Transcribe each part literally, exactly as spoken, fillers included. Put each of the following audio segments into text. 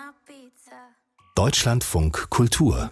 Deutschlandfunk Kultur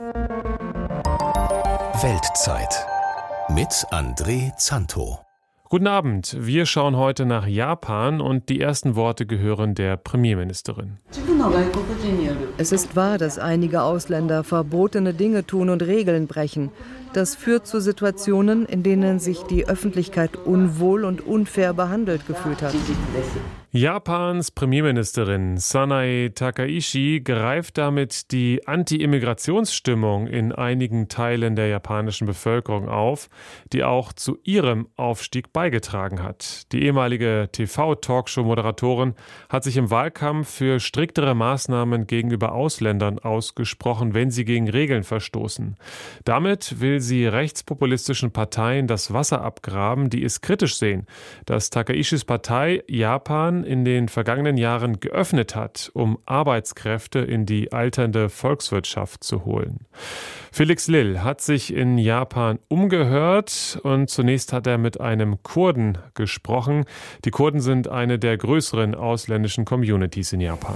Weltzeit mit André Zanto. Guten Abend, wir schauen heute nach Japan und die ersten Worte gehören der Premierministerin. Es ist wahr, dass einige Ausländer verbotene Dinge tun und Regeln brechen. Das führt zu Situationen, in denen sich die Öffentlichkeit unwohl und unfair behandelt gefühlt hat. Japans Premierministerin Sanae Takaichi greift damit die Anti-Immigrationsstimmung in einigen Teilen der japanischen Bevölkerung auf, die auch zu ihrem Aufstieg beigetragen hat. Die ehemalige T V-Talkshow-Moderatorin hat sich im Wahlkampf für striktere Maßnahmen gegenüber Ausländern ausgesprochen, wenn sie gegen Regeln verstoßen. Damit will sie rechtspopulistischen Parteien das Wasser abgraben, die es kritisch sehen, dass Takaichis Partei Japan in den vergangenen Jahren geöffnet hat, um Arbeitskräfte in die alternde Volkswirtschaft zu holen. Felix Lill hat sich in Japan umgehört und zunächst hat er mit einem Kurden gesprochen. Die Kurden sind eine der größeren ausländischen Communities in Japan.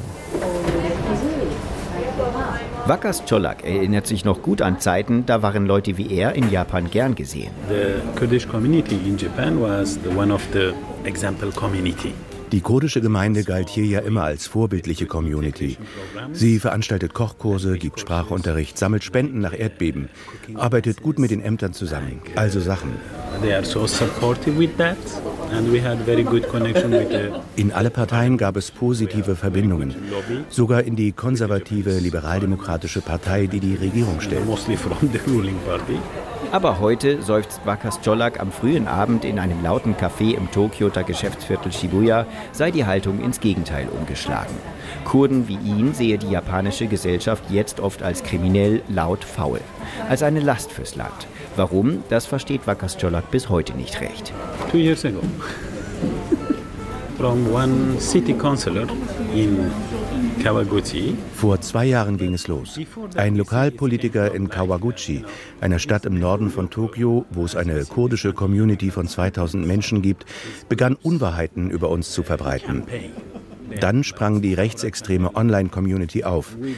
Vakas Cholak erinnert sich noch gut an Zeiten, da waren Leute wie er in Japan gern gesehen. The Kurdish community in Japan was the one of the example community. Die kurdische Gemeinde galt hier ja immer als vorbildliche Community. Sie veranstaltet Kochkurse, gibt Sprachunterricht, sammelt Spenden nach Erdbeben, arbeitet gut mit den Ämtern zusammen, also Sachen. In alle Parteien gab es positive Verbindungen, sogar in die konservative liberaldemokratische Partei, die die Regierung stellt. Aber heute seufzt Vakas Cholak am frühen Abend in einem lauten Café im Tokioter Geschäftsviertel Shibuya, sei die Haltung ins Gegenteil umgeschlagen. Kurden wie ihn sehe die japanische Gesellschaft jetzt oft als kriminell, laut, faul. Als eine Last fürs Land. Warum? Das versteht Vakas Cholak bis heute nicht recht. Two years ago, from one city councillor in Kawaguchi. Vor zwei Jahren ging es los. Ein Lokalpolitiker in Kawaguchi, einer Stadt im Norden von Tokio, wo es eine kurdische Community von zweitausend Menschen gibt, begann Unwahrheiten über uns zu verbreiten. Dann sprang die rechtsextreme Online-Community auf.